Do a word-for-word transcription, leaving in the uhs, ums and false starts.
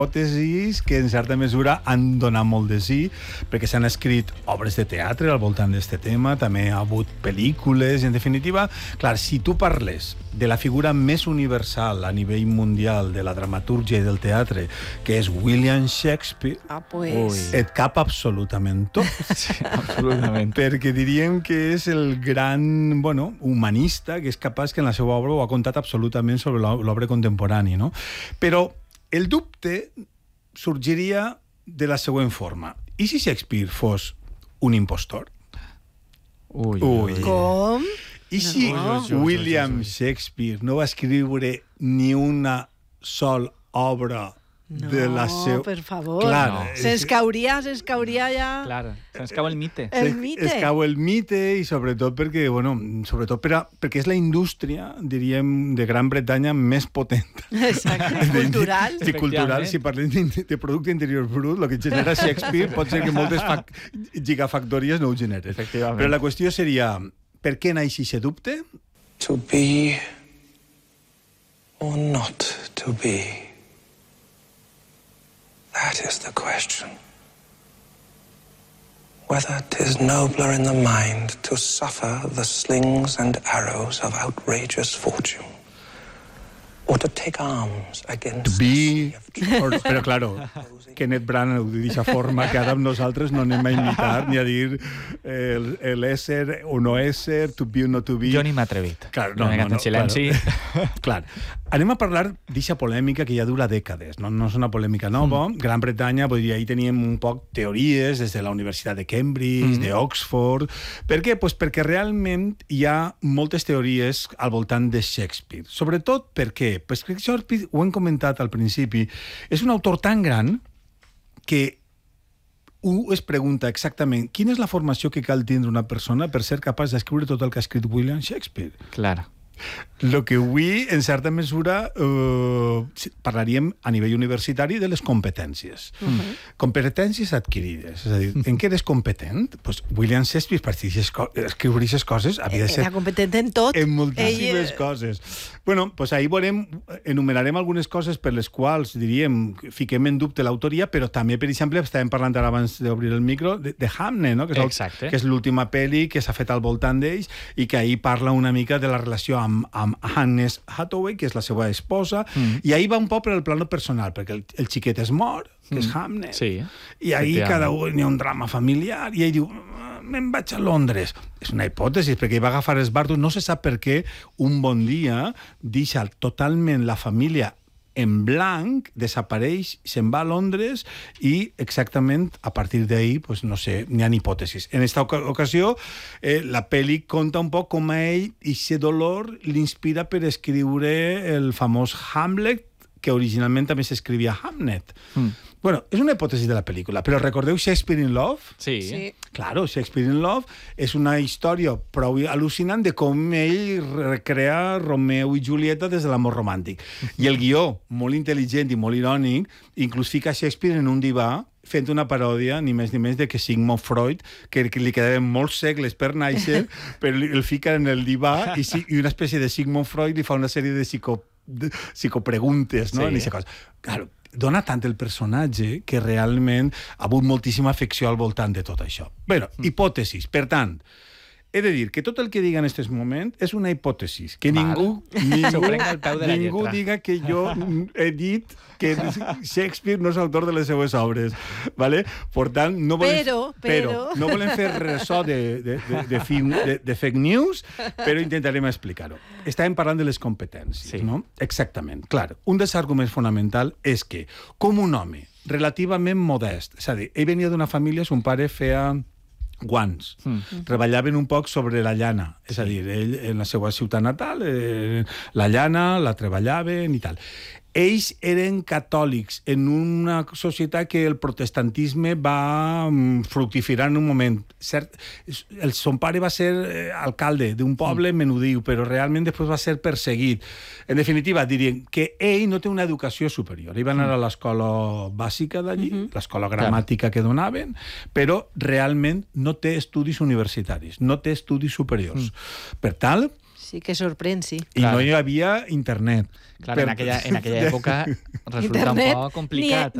hipòtesis que en certa mesura han donat molt de sí, perquè s'han escrit obres de teatre al voltant d'aquest tema, també ha hagut pel·lícules, i en definitiva, clar, si tu parles de la figura més universal a nivell mundial de la dramatúrgia i del teatre, que és William Shakespeare, ah, pues... et cap absolutament tot. Sí, absolutament. Perquè diríem que és el gran, bueno, humanista que és capaç que en la seva obra ho ha contat absolutament sobre l'obra contemporània, no? Però el dubte sorgiria de la següent forma. I si Shakespeare fos un impostor? Ui, Ui. Com? I si No. William Shakespeare no va escriure ni una sol obra No, de la seva... per favor. Clar, No. és- Se'ns cauria, se'ns cauria ja... Clar, se'ns cau el mite. El es- mite. Es cau el mite i sobretot perquè, bueno, sobretot per a, perquè és la indústria, diríem, de Gran Bretanya més potent. Exacte, cultural. Sí, cultural. Si parlem de, de producte interior brut, el que genera Shakespeare pot ser que moltes fac, gigafactories no ho generen. Efectivament. Però la qüestió seria, per què naix aquest dubte? To be or not to be? That is the question. Whether 'tis nobler in the mind to suffer the slings and arrows of outrageous fortune, or to take arms against Be... the sea of truth. Or, però, claro, Kenneth Branagh ho diu d'aquesta forma que ara nosaltres no anem a imitar ni a dir el, el ésser o no ésser, to be o no to be. Jo ni m'he atrevit. Clar, no, M'he no, quedat no, en silenci. Clar. Clar. Anem a parlar d'aquesta polèmica que ja dura dècades, no, no és una polèmica nova. Mm. Gran Bretanya, vull dir, ahir teníem un poc teories des de la Universitat de Cambridge, mm. d'Oxford. Per què? Pues perquè realment hi ha moltes teories al voltant de Shakespeare. Sobretot per què? Pues perquè Shakespeare, ho hem comentat al principi, és un autor tan gran que un es pregunta exactament quina és la formació que cal tindre una persona per ser capaç d'escriure tot el que ha escrit William Shakespeare. Clar. Lo que avui, en certa mesura, eh, parlaríem a nivell universitari de les competències. Uh -huh. Competències adquirides. És a dir, en què eres competent? Pues William Shakespeare, per escriure aquestes coses, havia de ser... Era competent en tot. En moltíssimes Ell... coses. Bueno, pues ahir veurem, enumerarem algunes coses per les quals, diríem, fiquem en dubte l'autoria, però també, per exemple, estàvem parlant ara abans d'obrir el micro, de, de Hamnet, no? que és, Exacte. el, que és l'última pel·li que s'ha fet al voltant d'ells i que ahir parla una mica de la relació amb amb, amb Anne Hathaway, que és la seva esposa, mm. i ahir va un poc per el plano personal, perquè el, el xiquet és mort, que és Hamnet, sí, i ahir cada un hi ha un drama familiar, i ell diu, me'n vaig a Londres. És una hipòtesi, perquè ell va agafar els bardos, no se sap per què un bon dia deixa totalment la família en blanc, desapareix, se'n va a Londres i exactament a partir d'ahir, pues, no sé, n'hi ha hipòtesis. En aquesta ocasió, eh, la pel·li conta un poc com a ell i aquest dolor l'inspira per escriure el famós Hamlet, que originalment també s'escrivia Hamnet. Mm. Bueno, és una hipòtesi de la pel·lícula, però recordeu Shakespeare in Love? Sí. Sí. Claro, Shakespeare in Love és una història prou al·lucinant de com ell recrea Romeo i Julieta des de l'amor romàntic. I el guió, molt intel·ligent i molt irònic, inclús fica Shakespeare en un divà fent una paròdia, ni més ni més, de que Sigmund Freud, que, que li quedaven molts segles per néixer, però el fica en el divà i, i una espècie de Sigmund Freud li fa una sèrie de, psico, de psicopreguntes, no? Sí. Cosa. Claro, dona tant el personatge que realment ha hagut moltíssima afecció al voltant de tot això. Bé, mm. hipòtesis. Per tant, he de dir que tot el que diga en aquest moment és una hipòtesi. Que Val. ningú, ningú, al peu de la ningú lletra. diga que jo he dit que Shakespeare no és autor de les seues obres. ¿Vale? Per tant, no volem, Però, però... no volem fer ressò de, de, de, de, film, de, de fake news, però intentarem explicar-ho. Estàvem parlant de les competències, sí. no? Exactament. Clar, un dels arguments fonamentals és que, com un home relativament modest, és a dir, ell venia d'una família, son pare feia guants, mm. treballaven un poc sobre la llana, és a dir, ell en la seva ciutat natal, eh, la llana la treballaven i tal. Ells eren catòlics en una societat que el protestantisme va fructificar en un moment. Cert, el, son pare va ser eh, alcalde d'un poble mm. menudiu, però realment després va ser perseguit. En definitiva, diríem que ell no té una educació superior. Ell va anar a l'escola bàsica d'allí, mm-hmm. l'escola gramàtica que donaven, però realment no té estudis universitaris, no té estudis superiors. Mm. Per tal, Sí que sorprèn, sí. I Clar. no hi havia internet. Clar, Per- en aquella, en aquella època resulta Internet, un poc complicat.